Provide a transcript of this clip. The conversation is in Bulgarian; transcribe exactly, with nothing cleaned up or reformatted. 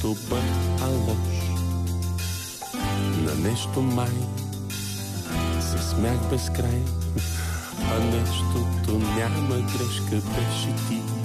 добър, а лош. На нещо май се смях без край, а нещото няма грешка, беше ти.